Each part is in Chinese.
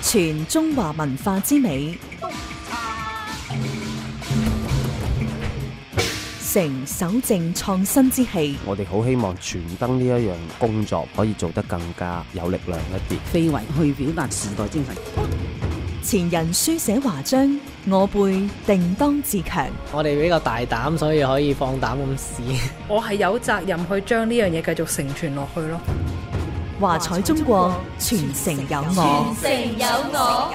傳中華文化之美，承守正創新之氣。 我哋好希望傳燈呢一樣工作可以做得更加有力量一啲， 非遺去表達時代精神。 前人書寫華章，我輩定當自強。 我哋比較大膽，所以可以放膽咁試。 我係有責任去將呢樣嘢繼續承傳落去咯。 華彩中國，傳承有我。 傳承有我。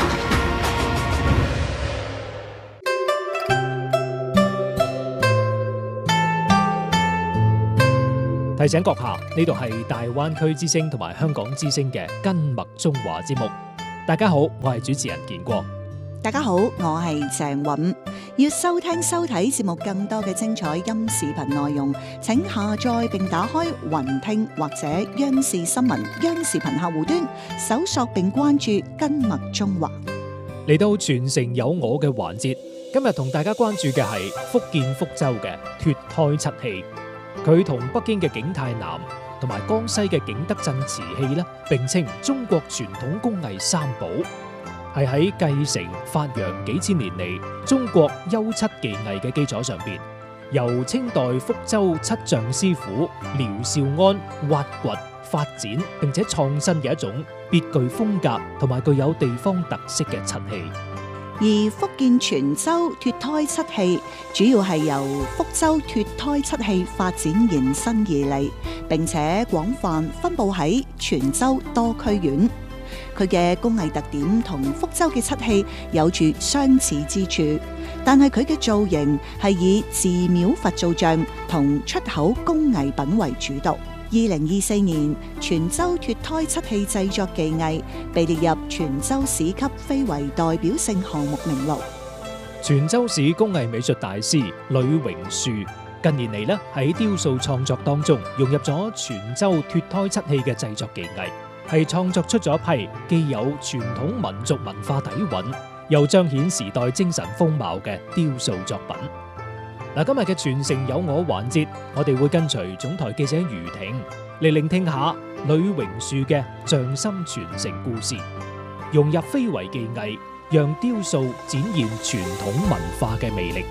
提醒閣下，呢度係大灣區之聲同埋香港之聲嘅跟麥中華節目。大家好，我係主持人健國。 大家好，我係鄭韻。要收聽收睇節目更多嘅精彩音視頻內容，請下載並打開雲聽或者央視新聞央視頻客戶端，搜索並關注跟麥中華。 嚟到傳承有我嘅環節，今日同大家關注嘅係福建福州嘅脫胎漆器。佢同北京嘅景泰南同埋江西嘅景德鎮瓷器咧，並稱中國傳統工藝三寶。係喺繼承發揚幾千年嚟中國優漆技藝嘅基礎上邊，由清代福州漆匠師傅廖少安挖掘發展，並且創新嘅一種別具風格同埋具有地方特色嘅漆器。 而福建泉州脫胎漆器主要係由福州脫胎漆器發展延伸而嚟，並且廣泛分佈喺泉州多區縣。佢嘅工藝特點同福州嘅漆器有住相似之處，但係佢嘅造型係以寺廟佛造像同出口工藝品為主導。2024年，泉州脫胎漆器製作技藝被列入泉州市級非遺代表性項目名錄。 泉州市工藝美術大師呂榮樹近年嚟咧喺雕塑創作當中融入咗泉州脫胎漆器嘅製作技藝，係創作出咗一批既有傳統民族文化底蘊，又彰顯時代精神風貌嘅雕塑作品。嗱，今日嘅傳承有我環節，我哋會跟隨總台記者余婷嚟聆聽下呂榮樹嘅匠心傳承故事，融入非遺技藝，讓雕塑展現傳統文化嘅魅力。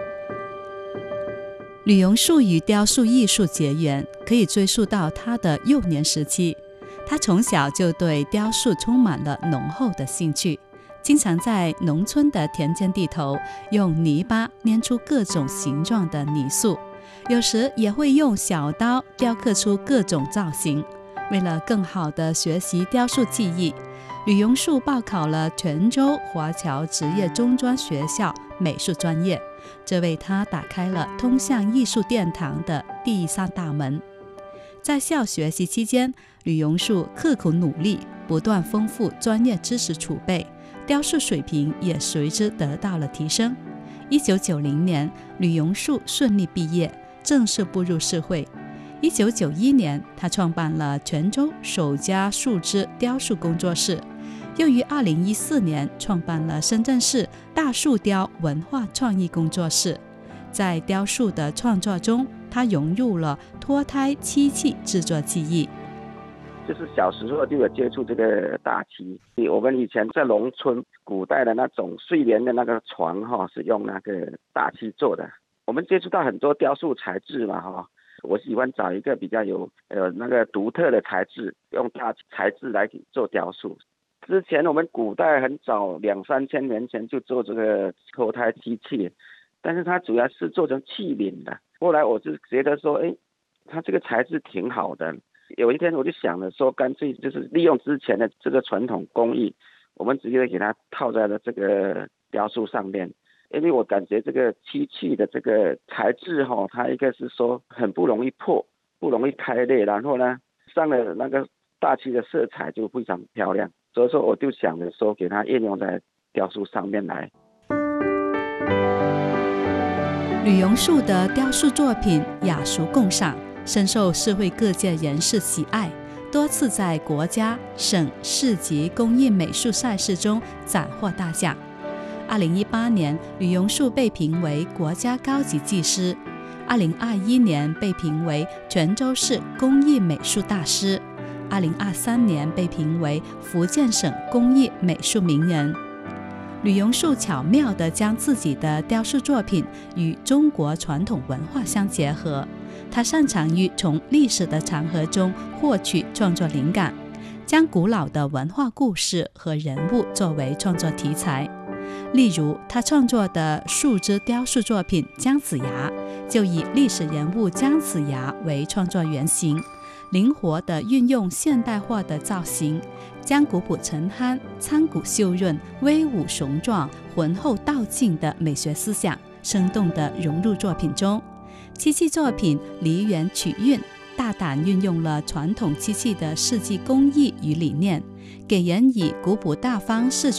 呂榮樹與雕塑藝術結緣，可以追溯到他的幼年時期。他從小就對雕塑充滿了濃厚的興趣，經常在農村的田間地頭用泥巴捏出各種形狀的泥塑，有時也會用小刀雕刻出各種造型。為了更好地學習雕塑技藝，呂榮樹報考了泉州華僑職業中專學校美術專業，這為他打開了通向藝術殿堂的第三大門。在校學習期間，呂榮樹刻苦努力，不斷豐富專業知識儲備，雕塑水平也隨之得到了提升。1990年，呂榮樹順利畢業，正式步入社會。1991年，他創辦了泉州首家樹脂雕塑工作室，又於2014年創辦了深圳市大樹雕文化創意工作室。在雕塑的創作中，他融入了脫胎漆器製作技藝。 就是小時候就有接觸這個大漆，我們以前在農村古代的那種睡蓮的那個床是用那個大漆做的。我們接觸到很多雕塑材質嘛，我喜歡找一個比較有那個獨特的材質，用大材質來做雕塑。之前我們古代很早2-3千年前就做這個脫胎漆器，但是它主要是做成器皿的。後來我就覺得說，它這個材質挺好的。有一天我就想了說，乾脆就是利用之前的這個傳統工藝，我們直接給它套在了這個雕塑上面。因為我感覺這個漆器的這個材質它應該是說很不容易破，不容易開裂，然後呢上了那個大漆的色彩就非常漂亮。所以說我就想着說，給它應用在雕塑上面來。 呂榮樹的雕塑作品雅俗共賞，深受社會各界人士喜愛，多次在國家、省、市級工藝美術賽事中斬獲大獎。2018年，呂榮樹被評為國家高級技師，2021年被評為泉州市工藝美術大師。 2023年被评为福建省工艺美术名人。吕永树巧妙地将自己的雕塑作品与中国传统文化相结合，他擅长于从历史的长河中获取创作灵感，将古老的文化故事和人物作为创作题材。例如他创作的树枝雕塑作品《姜子牙》就以历史人物姜子牙为创作原型，灵活地运用现代化的造型，将古朴沉憨、苍古秀润、威武雄壮、浑厚道尽的美学思想生动地融入作品中。漆器作品梨园曲韵，大胆运用了传统漆器的世纪工艺与理念，给人以古朴大方视觉